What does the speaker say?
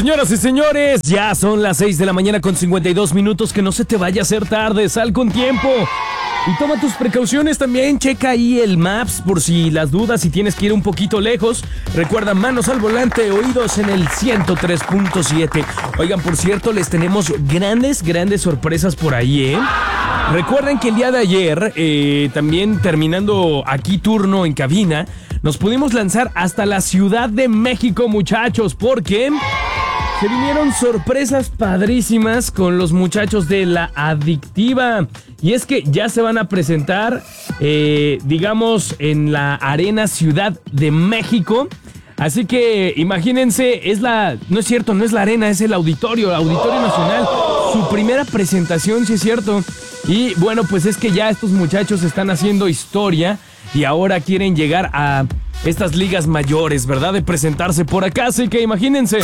Señoras y señores, ya son las 6 de la mañana con 52 minutos. Que no se te vaya a hacer tarde, sal con tiempo. Y toma tus precauciones también, checa ahí el Maps por si las dudas, si tienes que ir un poquito lejos. Recuerda, manos al volante, oídos en el 103.7. Oigan, por cierto, les tenemos grandes sorpresas por ahí, ¿eh? Recuerden que el día de ayer, también terminando aquí turno en cabina, nos pudimos lanzar hasta la Ciudad de México, muchachos, porque se vinieron sorpresas padrísimas con los muchachos de La Adictiva. Y es que ya se van a presentar, digamos, en la Arena Ciudad de México. Así que imagínense, no es cierto, no es la arena, es el Auditorio Nacional. Su primera presentación, sí es cierto. Y bueno, pues es que ya estos muchachos están haciendo historia y ahora quieren llegar a estas ligas mayores, ¿verdad? De presentarse por acá, así que imagínense.